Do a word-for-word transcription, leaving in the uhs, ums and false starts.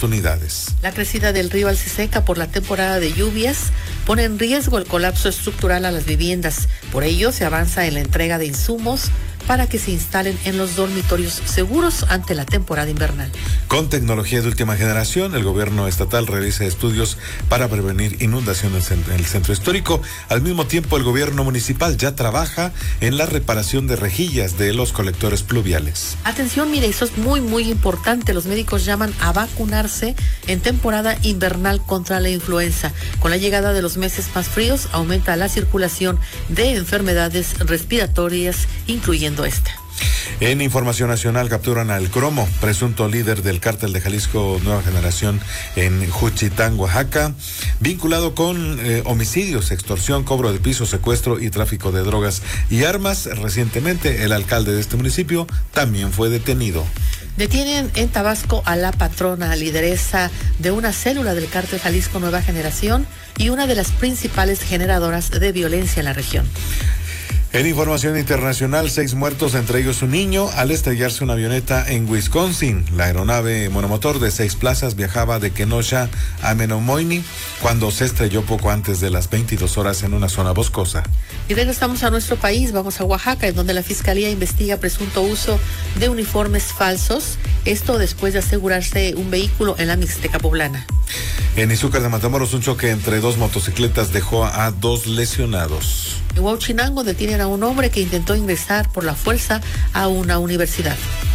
oportunidades. La crecida del río Alciseca por la temporada de lluvias pone en riesgo el colapso estructural a las viviendas. Por ello, se avanza en la entrega de insumos para que se instalen en los dormitorios seguros ante la temporada invernal. Con tecnología de última generación, el gobierno estatal realiza estudios para prevenir inundaciones en el centro histórico. Al mismo tiempo, el gobierno municipal ya trabaja en la reparación de rejillas de los colectores pluviales. Atención, mire, eso es muy, muy importante. Los médicos llaman a vacunarse en temporada invernal contra la influenza. Con la llegada de los meses más fríos, aumenta la circulación de enfermedades respiratorias, incluyendo esta. En información nacional, capturan al Cromo, presunto líder del cártel de Jalisco Nueva Generación en Juchitán, Oaxaca, vinculado con eh, homicidios, extorsión, cobro de piso, secuestro y tráfico de drogas y armas. Recientemente, el alcalde de este municipio también fue detenido. Detienen en Tabasco a la patrona, lideresa de una célula del cártel Jalisco Nueva Generación y una de las principales generadoras de violencia en la región. En información internacional, seis muertos, entre ellos un niño, al estrellarse una avioneta en Wisconsin. La aeronave monomotor de seis plazas viajaba de Kenosha a Menomoini cuando se estrelló poco antes de las veintidós horas en una zona boscosa. Y regresamos a nuestro país, vamos a Oaxaca, en donde la Fiscalía investiga presunto uso de uniformes falsos, esto después de asegurarse un vehículo en la Mixteca poblana. En Izúcar de Matamoros, un choque entre dos motocicletas dejó a dos lesionados. En Huauchinango detienen a un hombre que intentó ingresar por la fuerza a una universidad.